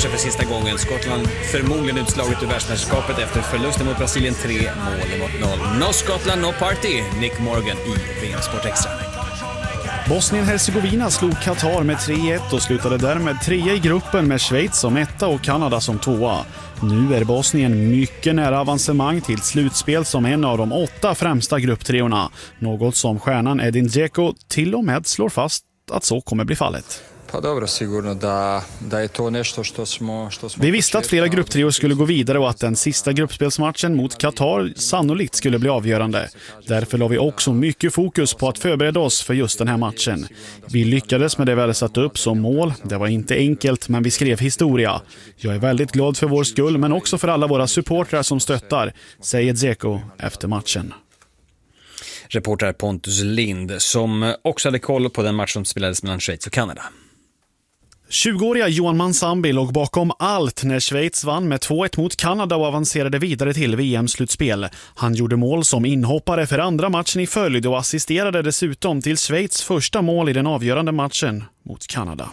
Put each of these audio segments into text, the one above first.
matchen för sista gången. Skottland förmodligen utslaget ur världsmästerskapet efter förlusten mot Brasilien 3-0. No Scotland, no party. Nick Morgan i VM Sport Extra. Bosnien-Hercegovina slog Qatar med 3-1 och slutade därmed 3 i gruppen med Schweiz som 1 och Kanada som 2. Nu är Bosnien mycket nära avancemang till slutspel som en av de 8 främsta grupptriorna. Något som stjärnan Edin Dzeko till och med slår fast att så kommer bli fallet. Vi visste att flera grupptrior skulle gå vidare och att den sista gruppspelsmatchen mot Qatar sannolikt skulle bli avgörande. Därför la vi också mycket fokus på att förbereda oss för just den här matchen. Vi lyckades med det vi hade satt upp som mål. Det var inte enkelt, men vi skrev historia. Jag är väldigt glad för vår skull, men också för alla våra supportrar som stöttar, säger Dzeko efter matchen. Reporter Pontus Lind som också hade koll på den match som spelades mellan Schweiz och Kanada. 20-åriga Johan Mansambi låg bakom allt när Schweiz vann med 2-1 mot Kanada och avancerade vidare till VM-slutspel. Han gjorde mål som inhoppare för andra matchen i följd och assisterade dessutom till Schweiz första mål i den avgörande matchen mot Kanada.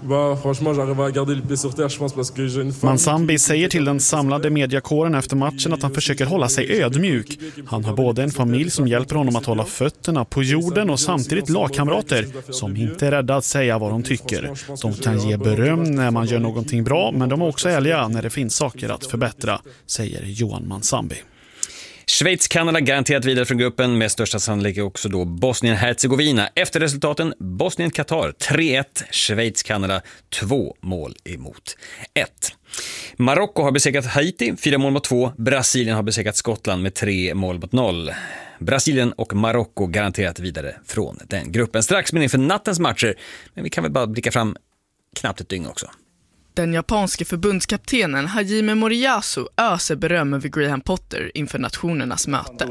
Mansambi säger till den samlade mediakåren efter matchen att han försöker hålla sig ödmjuk. Han har både en familj som hjälper honom att hålla fötterna på jorden och samtidigt lagkamrater som inte är rädda att säga vad de tycker. De kan ge beröm när man gör någonting bra, men de är också ärliga när det finns saker att förbättra, säger Johan Mansambi. Schweiz-Kanada garanterat vidare från gruppen, med största sannolikhet också då Bosnien-Hercegovina. Efter resultaten Bosnien-Qatar 3-1, Schweiz-Kanada 2 mål emot 1. Marocko har besegrat Haiti 4 mål mot 2. Brasilien har besegrat Skottland med 3 mål mot 0. Brasilien och Marocko garanterat vidare från den gruppen. Strax med inför nattens matcher, men vi kan väl bara blicka fram knappt ett dygn också. Den japanske förbundskaptenen Hajime Moriyasu öser beröm över Graham Potter inför nationernas möte.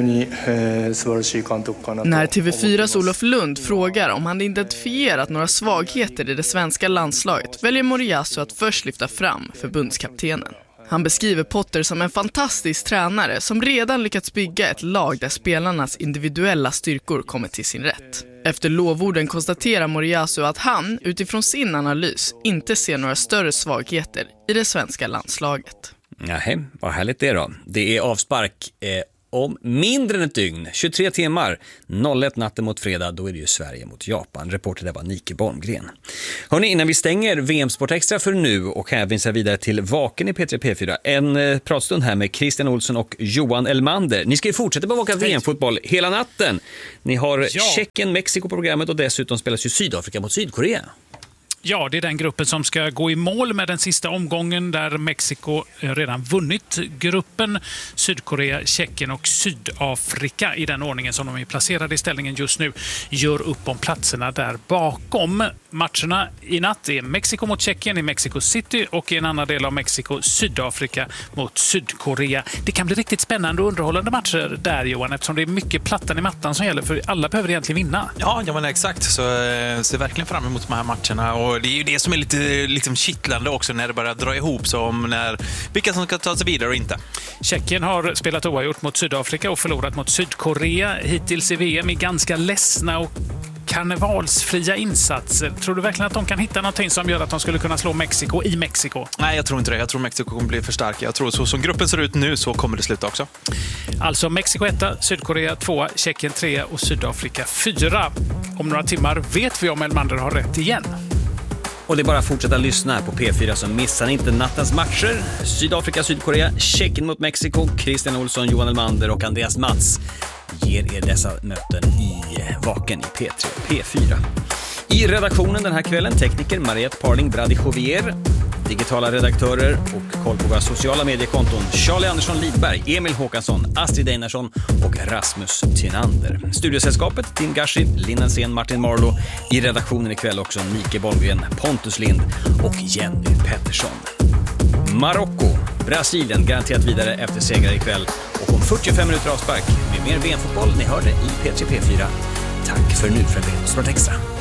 När TV4s Olof Lund frågar om han identifierat några svagheter i det svenska landslaget väljer Moriyasu att först lyfta fram förbundskaptenen. Han beskriver Potter som en fantastisk tränare som redan lyckats bygga ett lag där spelarnas individuella styrkor kommer till sin rätt. Efter lovorden konstaterar Moriyasu att han, utifrån sin analys, inte ser några större svagheter i det svenska landslaget. Nej, vad härligt det då. Det är avspark om mindre än ett dygn, 23 timmar, 01 natten mot fredag, då är det ju Sverige mot Japan. Reporter där var Nike Bormgren. Hörrni, innan vi stänger VM Sport Extra för nu och hänvisar vidare till Vaken i P3 P4, en pratstund här med Christian Olsson och Johan Elmander. Ni ska ju fortsätta bevaka VM-fotboll hela natten. Ni har Tjeckien, Mexiko på programmet och dessutom spelas ju Sydafrika mot Sydkorea. Ja, det är den gruppen som ska gå i mål med den sista omgången där Mexiko redan vunnit gruppen. Sydkorea, Tjeckien och Sydafrika i den ordningen som de är placerade i ställningen just nu gör upp om platserna där bakom. Matcherna i natt är Mexiko mot Tjeckien i Mexico City och i en annan del av Mexiko Sydafrika mot Sydkorea. Det kan bli riktigt spännande och underhållande matcher där, Johan, eftersom det är mycket plattan i mattan som gäller, för alla behöver egentligen vinna. Ja men exakt. Så ser verkligen fram emot de här matcherna, och det är ju det som är lite liksom kittlande också när det bara drar ihop, som när vilka som ska ta sig vidare och inte. Tjeckien har spelat oavgjort mot Sydafrika och förlorat mot Sydkorea hittills i VM i ganska ledsna och karnevalsfria insatser. Tror du verkligen att de kan hitta någonting som gör att de skulle kunna slå Mexiko i Mexiko? Nej, jag tror inte det. Jag tror Mexiko kommer bli för starka. Jag tror så som gruppen ser ut nu så kommer det sluta också. Alltså Mexiko 1, Sydkorea 2, Tjeckien 3 och Sydafrika 4. Om några timmar vet vi om Elmander har rätt igen. Och det är bara att fortsätta lyssna här på P4 så missar ni inte nattens matcher. Sydafrika, Sydkorea, Tjeckien mot Mexiko. Christian Olsson, Johan Elmander och Andreas Mats ger er dessa möten i Vaken i P3 P4. I redaktionen den här kvällen tekniker Mariette Parling Brady-Jovier, digitala redaktörer och koll på våra sociala mediekonton Charlie Andersson Lidberg, Emil Håkansson, Astrid Einarsson och Rasmus Tinander. Studiosällskapet Tim Gashi, Linnen Sen, Martin Marlow. I redaktionen ikväll också Nike Bormgren, Pontus Lind och Jenny Pettersson. Marocko, Brasilien garanterat vidare efter segrar ikväll och om 45 minuter avspark med mer VM-fotboll. Ni hörde i P3 P4. Tack för nu från VM Sport Extra.